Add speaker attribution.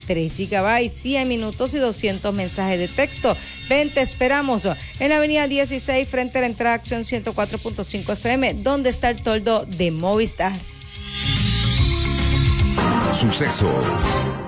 Speaker 1: 3 GB, 100 minutos y 200 mensajes de texto. Ven, te esperamos en la avenida 16 frente a la entrada Acción 104.5 FM, donde está el toldo de Movistar.
Speaker 2: Suceso